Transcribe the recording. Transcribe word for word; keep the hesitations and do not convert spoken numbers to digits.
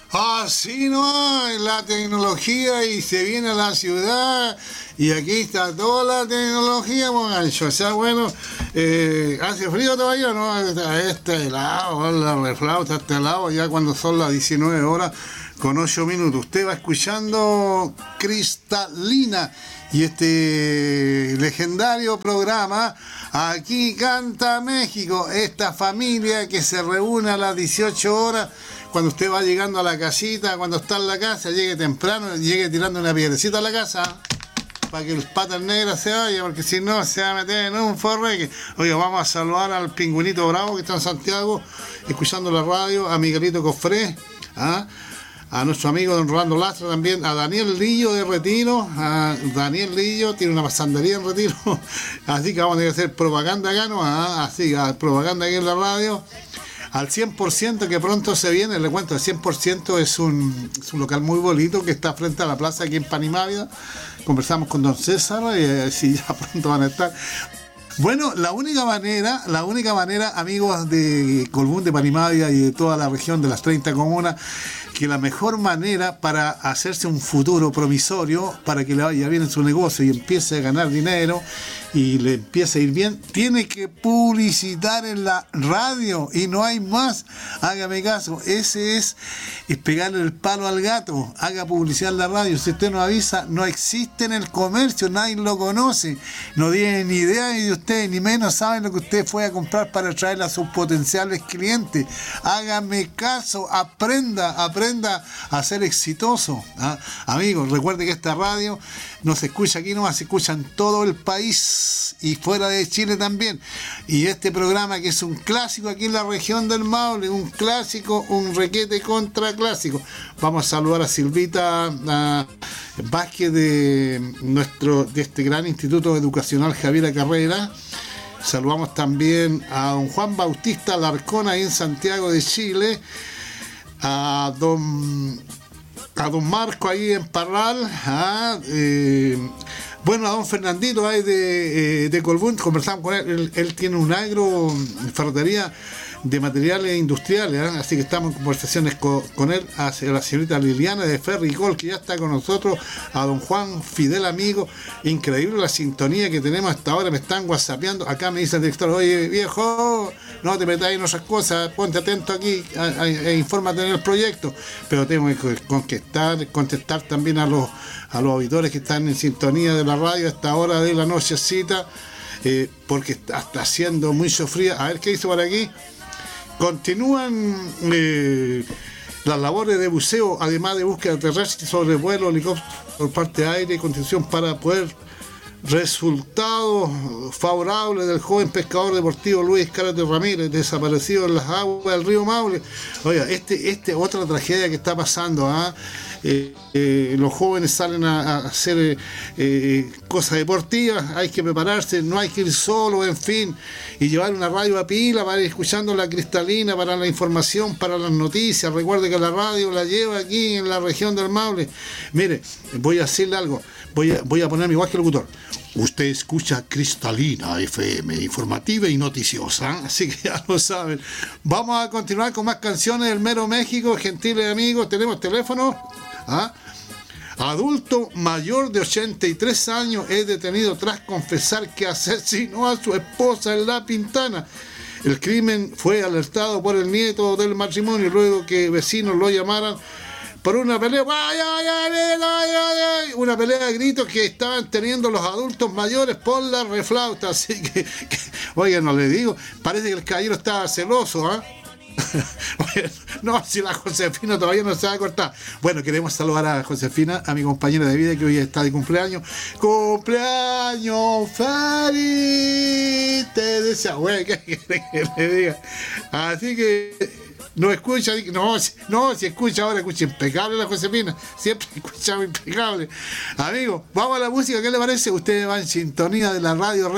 Así no hay la tecnología y se viene a la ciudad y aquí está toda la tecnología, Mongancho. O sea, bueno, eh, hace frío todavía, ¿no? Este helado, la reflauta, este helado, ya cuando son las diecinueve horas con ocho minutos. Usted va escuchando Cristalina y este legendario programa Aquí Canta México, esta familia que se reúne a las dieciocho horas. Cuando usted va llegando a la casita, cuando está en la casa, llegue temprano, llegue tirando una piedrecita a la casa para que los patas negras se vayan, porque si no se va a meter en un forreque. Oye, vamos a saludar al Pingüinito Bravo que está en Santiago, escuchando la radio, a Miguelito Cofré, ¿ah? A nuestro amigo don Rolando Lastra también, a Daniel Lillo de Retiro, a Daniel Lillo tiene una pasandería en Retiro, así que vamos a tener que hacer propaganda acá, ¿no? ¿Ah? Así que propaganda aquí en la radio. Al cien por ciento que pronto se viene, le cuento, el cien por ciento es un, es un local muy bonito que está frente a la plaza aquí en Panimávida. Conversamos con don César y eh, si ya pronto van a estar. Bueno, la única manera, la única manera, amigos de Colbún, de Panimávida y de toda la región de las treinta comunas, que la mejor manera para hacerse un futuro promisorio, para que le vaya bien en su negocio y empiece a ganar dinero y le empiece a ir bien, tiene que publicitar en la radio y no hay más. Hágame caso, ese es, es pegarle el palo al gato. Haga publicidad en la radio. Si usted no avisa, no existe en el comercio, nadie lo conoce, no tiene ni idea de usted, ni menos saben lo que usted fue a comprar para traerle a sus potenciales clientes. Hágame caso, aprenda, aprenda a ser exitoso. ¿Ah? Amigos, recuerde que esta radio no se escucha aquí nomás, se escucha en todo el país y fuera de Chile también. Y este programa que es un clásico aquí en la región del Maule, un clásico, un requete contra clásico. Vamos a saludar a Silvita a Vázquez de nuestro, de este gran Instituto Educacional Javiera Carrera. Saludamos también a don Juan Bautista Alarcón ahí en Santiago de Chile, a don a don Marco ahí en Parral, a, eh, bueno, a don Fernandito ahí de, eh, de Colbún, conversamos con él, él, él tiene un agro, ferretería de materiales industriales, ¿eh? Así que estamos en conversaciones con, con él, a la señorita Liliana de Ferricol, que ya está con nosotros, a don Juan Fidel amigo, increíble la sintonía que tenemos hasta ahora, me están whatsappeando, acá me dice el director, oye viejo, no te metas en otras cosas, ponte atento aquí e infórmate en el proyecto, pero tengo que contestar, contestar también a los, a los auditores que están en sintonía de la radio a esta hora de la nochecita, eh, porque está, está siendo muy sofría. A ver qué hizo por aquí. Continúan eh, las labores de buceo, además de búsqueda terrestre, sobre vuelo, helicóptero por parte de aire y contención para poder resultados favorables del joven pescador deportivo Luis Cárate Ramírez, desaparecido en las aguas del río Maule. Oiga, este, este otra tragedia que está pasando, ¿ah? Eh, eh, los jóvenes salen a, a hacer eh, eh, cosas deportivas, hay que prepararse, no hay que ir solo, en fin, y llevar una radio a pila para ir escuchando la Cristalina, para la información, para las noticias. Recuerde que la radio la lleva aquí en la región del Maule. Mire, voy a decirle algo, voy a, voy a poner mi igual que locutor. Usted escucha Cristalina F M, informativa y noticiosa, así que ya lo saben. Vamos a continuar con más canciones del mero México, gentiles amigos. Tenemos teléfono. ¿Ah? Adulto mayor de ochenta y tres años es detenido tras confesar que asesinó a su esposa en La Pintana. El crimen fue alertado por el nieto del matrimonio luego que vecinos lo llamaran por una pelea, ay, ay, ay, ay, ay, una pelea de gritos que estaban teniendo los adultos mayores por la reflauta. Así que, que oye, no le digo, parece que el caballero estaba celoso, ¿ah? ¿eh? No, si la Josefina todavía no se va a cortar. Bueno, queremos saludar a Josefina, a mi compañera de vida que hoy está de cumpleaños. ¡Cumpleaños feliz! Te desea, güey, ¿qué quiere que le diga? Así que no escucha, no, no, si escucha ahora, escucha impecable la Josefina, siempre escuchamos impecable. Amigos, vamos a la música, ¿qué le parece? Ustedes van en sintonía de la radio